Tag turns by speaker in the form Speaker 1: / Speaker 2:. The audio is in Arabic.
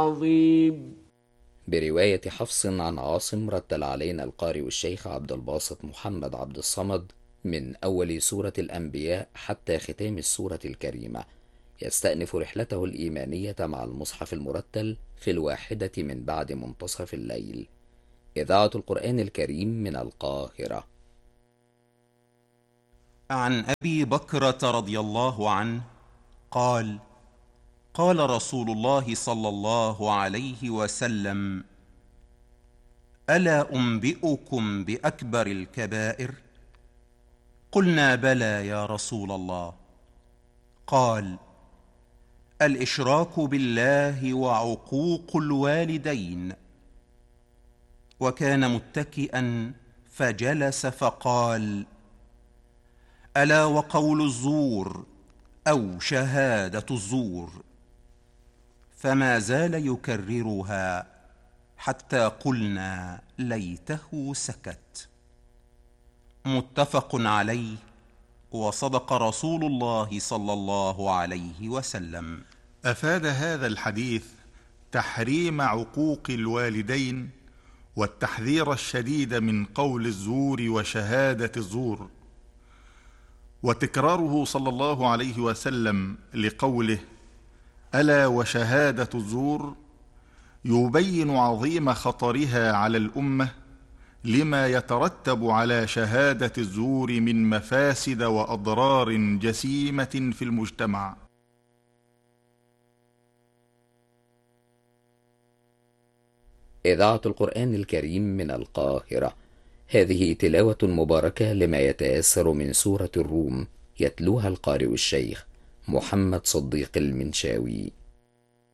Speaker 1: عظيم.
Speaker 2: برواية حفص عن عاصم رتل علينا القارئ الشيخ عبد الباسط محمد عبد الصمد من أول سورة الأنبياء حتى ختام السورة الكريمة، يستأنف رحلته الإيمانية مع المصحف المرتل في 1 من بعد منتصف الليل. إذاعة القرآن الكريم من القاهرة.
Speaker 3: عن أبي بكرة رضي الله عنه قال: قال رسول الله صلى الله عليه وسلم: ألا أنبئكم بأكبر الكبائر؟ قلنا: بلى يا رسول الله. قال: الإشراك بالله وعقوق الوالدين. وكان متكئا فجلس فقال: ألا وقول الزور أو شهادة الزور. فما زال يكررها حتى قلنا ليته سكت. متفق عليه. وصدق رسول الله صلى الله عليه وسلم.
Speaker 4: أفاد هذا الحديث تحريم عقوق الوالدين والتحذير الشديد من قول الزور وشهادة الزور، وتكراره صلى الله عليه وسلم لقوله ألا وشهادة الزور يبين عظيم خطرها على الأمة لما يترتب على شهادة الزور من مفاسد وأضرار جسيمة في المجتمع.
Speaker 2: إذاعة القرآن الكريم من القاهرة. هذه تلاوة مباركة لما يتيسر من سورة الروم، يتلوها القارئ الشيخ محمد صديق المنشاوي.